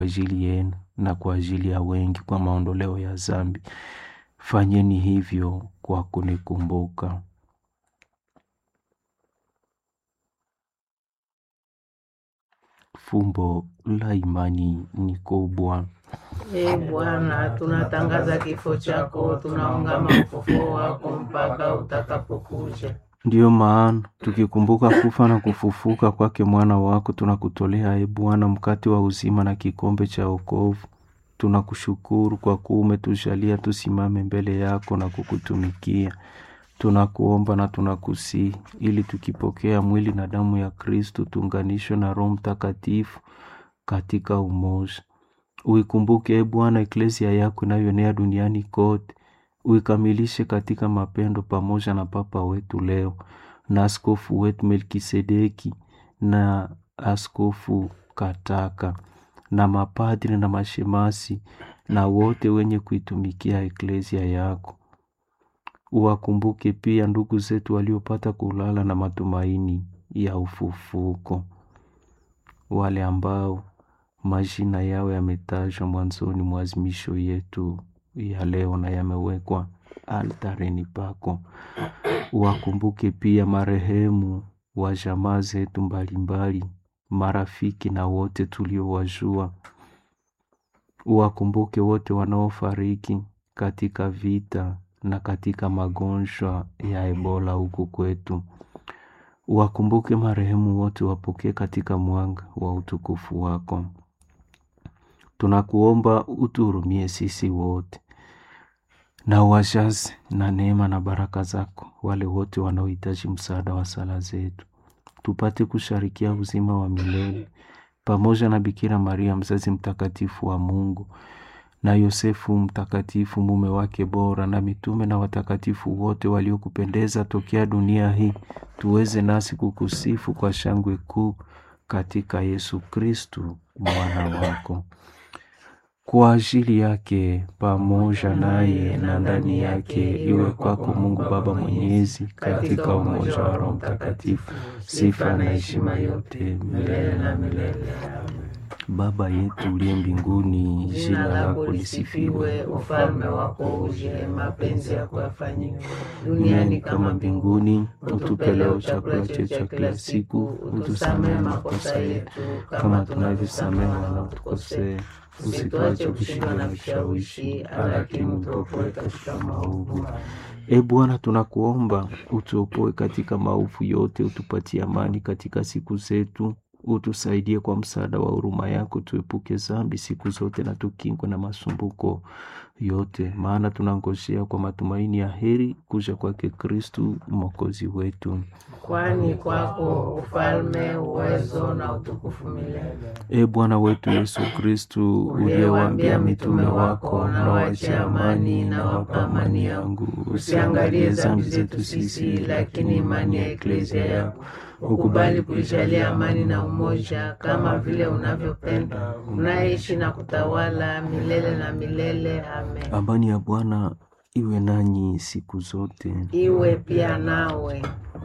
ajili yenu na kwa ajili ya wengi kwa maondoleo ya dhambi. Fanyeni hivyo kwa kunikumbuka. Fumbo la imani ni kubwa. Ee Bwana, tunatangaza kifo chako, tunaungama ufufuo wako mpaka utakapokuja. Ndiyo maana tukikumbuka kufa na kufufuka kwake mwana wako, tunakutolea Ee Bwana mkate wa uzima na kikombe cha wokovu. Tunakushukuru kwa kuwa umetujalia tusimame mbele yako na kukutumikia. Tunakuomba na tunakusihi ili tukipokea mwili na damu ya Kristo tuunganishwe na Roho Mtakatifu katika umoja. Uikumbuke Ee Bwana eklesia yako inayoenea duniani kote. Uikamilishe katika mapendo pamoja na Papa wetu leo na askofu wetu Melkisedeki na askofu Kataka na mapadri na mashemasi na wote wenye kuitumikia eklesia yako. Uwakumbuke pia ndugu zetu waliopata kulala na matumaini ya ufufuko, wale ambao majina yao yametajwa mwanzoni mwa azimisho yetu ya leo na yamewekwa altareni pako. Uwakumbuke pia marehemu wa jamaa zetu mbalimbali, marafiki na wote tuliowajua. Uwakumbuke wote wanaofariki katika vita na katika magonjwa ya Ebola huku kwetu. Uwakumbuke marehemu wote, wapokee katika mwanga wa utukufu wako. Tunakuomba utuhurumie sisi wote na uwajaze na neema na baraka zako wale wote wanaohitaji msaada wa sala zetu, tupate kusharikia uzima wa milele pamoja na Bikira Maria mzazi mtakatifu wa Mungu na Yosefu mtakatifu mume wake bora na mitume na watakatifu wote waliokupendeza tokea dunia hii, tuweze nasi kukusifu kwa shangwe kuu katika Yesu Kristu mwana wako. Kwa ajili yake pamoja naye na ndani yake iwe kwako Mungu Baba Mwenyezi, katika umoja wa Roho Mtakatifu, sifa na heshima yote milele na milele. Baba yetu uliye mbinguni, jina lako lisifiwe, ufalme wako uje, mapenzi yako yafanyike duniani kama mbinguni. Utupe leo chakula chetu cha kila siku, utusamehe makosa yetu kama tunavyosamehe wanaotukosea, usituache kushindwa na vishawishi, lakini utuopoe katika maovu. Ee Bwana, tunakuomba utuopoe katika maovu yote, utupatie amani katika siku zetu, utusaidie kwa msaada wa huruma yako, tuepuke dhambi siku zote na tukingwe na masumbuko yote, maana tunangojea kwa matumaini ya heri kuja kwake Kristu Mwokozi wetu. Kwani kwako ufalme, uwezo na utukufu milele. Ee Bwana wetu Yesu Kristu, uliyewaambia mitume wako, na waachie amani na wapa amani yangu, usiangalie dhambi zetu sisi, lakini imani ya eklesia yako. Ukubali kuijalia amani na umoja kama vile unavyopenda, unaishi na kutawala milele na milele. Amen. Amani ya Bwana iwe nanyi siku zote. Iwe pia nawe.